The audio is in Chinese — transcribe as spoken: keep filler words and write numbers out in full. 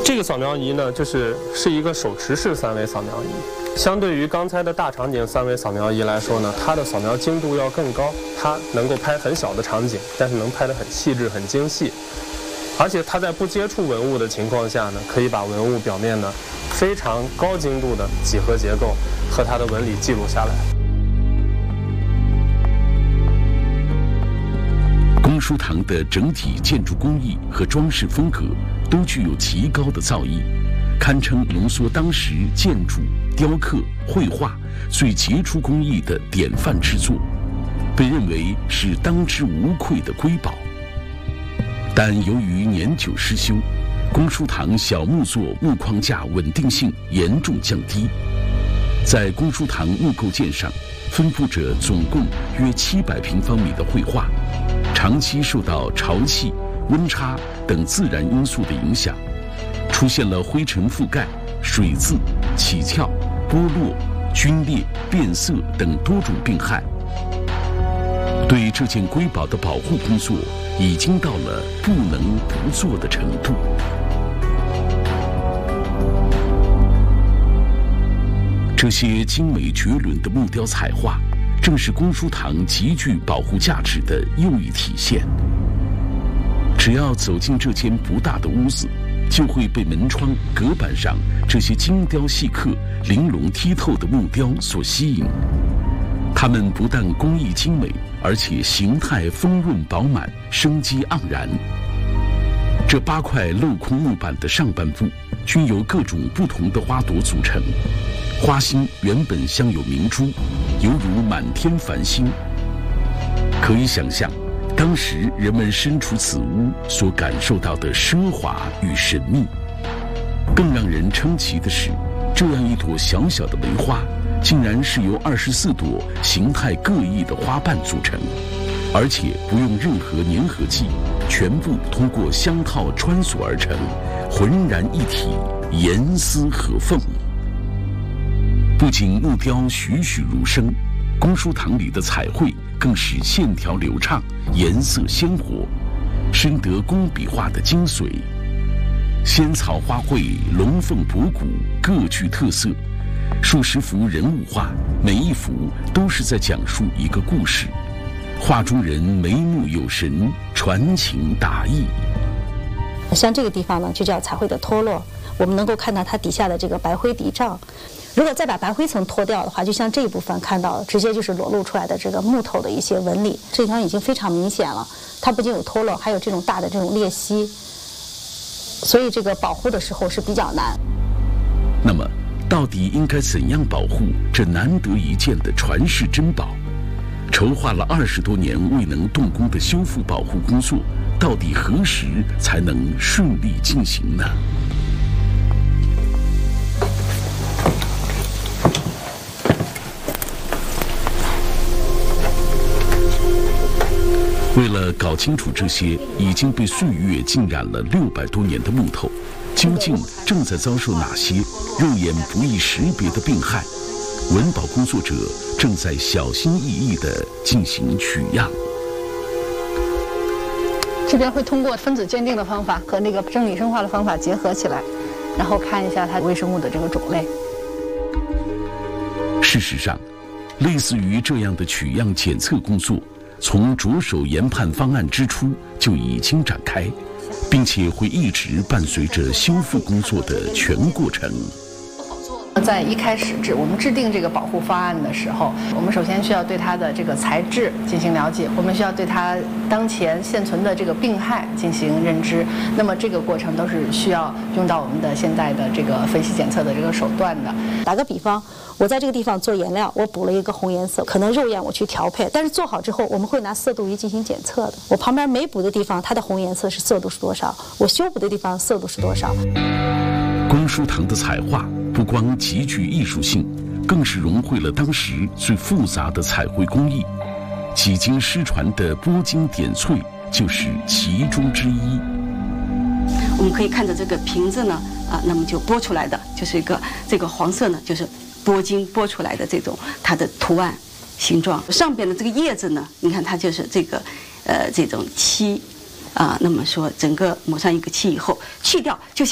这个扫描仪呢，就是是一个手持式三维扫描仪。相对于刚才的大场景三维扫描仪来说呢，它的扫描精度要更高，它能够拍很小的场景，但是能拍得很细致、很精细。而且它在不接触文物的情况下呢，可以把文物表面呢非常高精度的几何结构和它的纹理记录下来。 公书堂的整体建筑工艺和装饰风格都具有极高的造诣，堪称浓缩当时建筑、雕刻、绘画最杰出工艺的典范之作，被认为是当之无愧的瑰宝。但由于年久失修，公书堂小木座木框架稳定性严重降低，在公书堂木构件上分布着总共约七百平方米的绘画，长期受到潮气、温差等自然因素的影响，出现了灰尘覆盖、水渍、起翘、剥落、皲裂、变色等多种病害。对这件瑰宝的保护工作已经到了不能不做的程度。这些精美绝伦的木雕彩画，正是公书堂极具保护价值的又一体现。只要走进这间不大的屋子，就会被门窗、隔板上这些精雕细刻、玲珑剔透的木雕所吸引。它们不但工艺精美，而且形态丰润饱满，生机盎然。这八块镂空木板的上半部均由各种不同的花朵组成，花心原本镶有明珠，犹如满天繁星。可以想象，当时人们身处此屋所感受到的奢华与神秘。更让人称奇的是，这样一朵小小的梅花，竟然是由二十四朵形态各异的花瓣组成，而且不用任何粘合剂，全部通过香套穿锁而成，浑然一体，严丝合缝。不仅木雕栩栩如生，公书堂里的彩绘更是线条流畅，颜色鲜活，深得工笔画的精髓。仙草花卉、龙凤博古各具特色，数十幅人物画，每一幅都是在讲述一个故事，画中人眉目有神，传情达意。 像这个地方呢，就叫彩绘的脱落，我们能够看到它底下的这个白灰底罩。如果再把白灰层脱掉的话，就像这一部分看到，直接就是裸露出来的这个木头的一些纹理，这地方已经非常明显了。它不仅有脱落，还有这种大的这种裂隙，所以这个保护的时候是比较难。 那么，到底应该怎样保护这难得一见的传世珍宝？筹划了二十多年未能动工的修复保护工作，到底何时才能顺利进行呢？为了搞清楚这些已经被岁月浸染了六百多年的木头，究竟正在遭受哪些肉眼不易识别的病害，文保工作者正在小心翼翼地进行取样。 这边会通过分子鉴定的方法和那个生理生化的方法结合起来，然后看一下它微生物的这个种类。 事实上，类似于这样的取样检测工作，从着手研判方案之初就已经展开，并且会一直伴随着修复工作的全过程。 在一开始制我们制定这个保护方案的时候，我们首先需要对它的这个材质进行了解，我们需要对它当前现存的这个病害进行认知。那么这个过程都是需要用到我们的现在的这个分析检测的这个手段的。 打个比方，我在这个地方做颜料，我补了一个红颜色，可能肉眼我去调配，但是做好之后，我们会拿色度仪进行检测的。我旁边没补的地方，它的红颜色是色度是多少？我修补的地方色度是多少？ 公书堂的彩画不光极具艺术性，更是融汇了当时最复杂的彩绘工艺。几经失传的拨金点翠就是其中之一。 我们可以看着这个瓶子呢，啊，那么就拨出来的就是一个这个黄色呢，就是拨金拨出来的这种它的图案形状。上边的这个叶子呢，你看它就是这个，呃，这种漆，啊，那么说整个抹上一个漆以后，去掉就像